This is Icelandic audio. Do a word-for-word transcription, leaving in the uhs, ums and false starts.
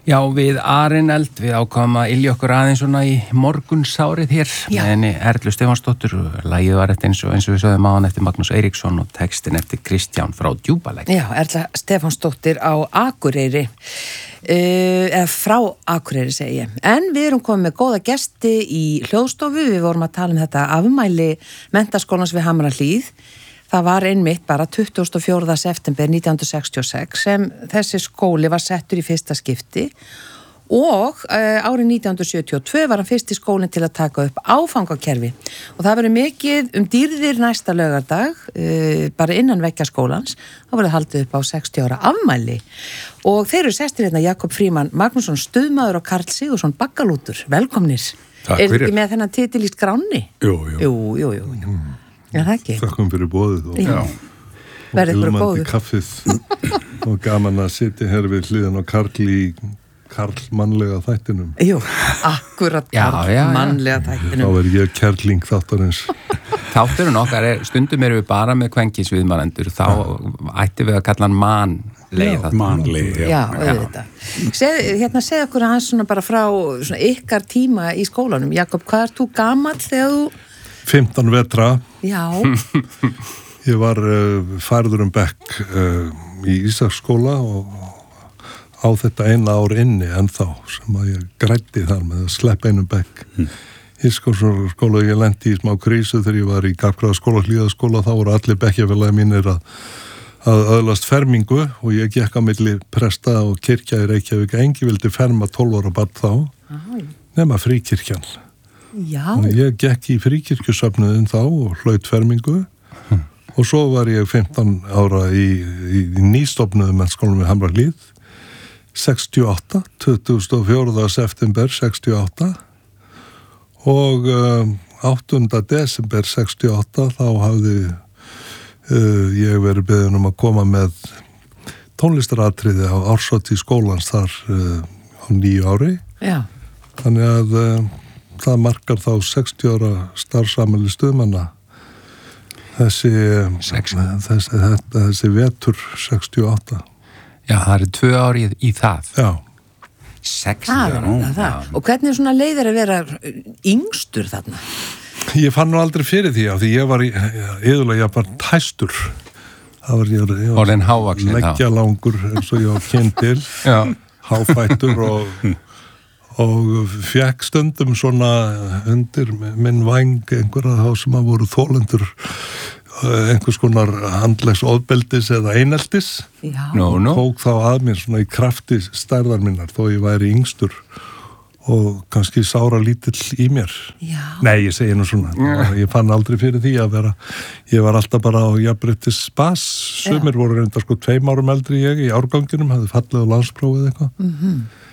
Já, við Arineld, við ákváðum að ylja okkur aðeins svona í morgunsárið hér Já. með henni Erlu Stefánsdóttur og lagið var eftir eins og, eins og við sögðum á hann eftir Magnús Eiríksson og textin eftir Kristján frá Djúpalæk. Já, Erla Stefánsdóttir á Akureyri, uh, eða frá Akureyri segi ég. En við erum komið með góða gesti í hljóðstofu, við vorum að tala um þetta afmæli Menntaskólans við Hamrahlíð. Það var einmitt bara tuttugasta og fjórða september nítján hundruð sextíu og sex sem þessi skóli var settur í fyrsta skipti og uh, árið nítján hundruð sjötíu og tvö var hann fyrsti skólinn til að taka upp áfangakerfi og það verður mikið um dýrðir næsta laugardag, uh, bara innan veggja skólans, það verður haldið upp á sextíu ára afmæli og þeir eru sestir hérna Jakob Frímann Magnússon Stuðmaður og Karl Sigursson Baggalútur, velkomnir. Takk fyrir. Er þið með þennan titil í skránni? Jú, jú. Jú, jú, jú. jú. Mm. Já, það ekki. Þakkum fyrir boðið og, Já. og Verðið bara ilmandi góður. kaffið og gaman að sitja hér við hliðan og Karl í Karl mannlega þættinum. Jú, akkurat Já, Karl já, já. mannlega Þá þættinum. er ég kerling þáttarins. Þátturinn okkar er, stundum erum við bara með kvenkisviðmælendur, þá ætti við að kalla hann manleið. Manleið, já. Já, auðvitað. Segð, hérna segð okkur aðeins svona bara frá svona ykkar tíma í skólanum. Jakob, hvað ert þú gamall þegar þú... fimmtán vetra. Já, Ég var uh, færður um bekk uh, í Ísaksskóla og á þetta eina ár inni ennþá sem að ég græddi þar með að sleppa einum bekk. Mm. Ísaksskóla ég lendi í smá krísu þegar ég var í Gagnfræðaskóla, Hlíðaskóla, þá voru allir bekkjafélagi mínir að, að öðlast fermingu og ég gekk á milli presta og kirkja í Reykjavík. Engi vildi ferma tólf ára barn þá, nema fríkirkjan. já, Og ég gekk í fríkirkjusöfnuðin þá og hlaut fermingu og svo var ég fimmtán ára í, í, í nýstofnuðum mennskólanum við Hamrahlíð sextíu og átta, tuttugasta og fjórða september sextíu og átta og um, áttunda desember sextíu og átta þá hafði uh, ég verið beðin um að koma með tónlistaratriði á árshátíð skólans þar uh, á nýju ári. já. Þannig að uh, það markar þá sextíu ára starfsamæli stuðmanna þessi, þessi, þessi, þessi vetur sextíu og átta. Já, það eru tvö árið í það. Já, sextíu Það er ára. það, það. Og hvernig er svona leiðir að vera yngstur þarna? ég fann nú aldrei fyrir því af því ég var í, yðurlega ég var tæstur. Það var ég, ég var Orðinn hávaxinn þá. leggja langur eins og ég var kyn til, Já. háfættur og og fekk stundum svona undir minn væng einhverja þá sem að voru þólendur einhvers konar handlegs ofbeldis eða eineldis Já, Nú, nú. tók þá að mér svona í krafti stærðar minnar þó ég væri yngstur og kannski sára lítill í mér. já. Nei, ég segi nú svona, ég fann aldrei fyrir því að vera, ég var alltaf bara á jafnréttis spas, sumir voru reynda sko tveim árum eldri ég í árganginum, hafði fallið á landsprófið eitthvað. Mhm.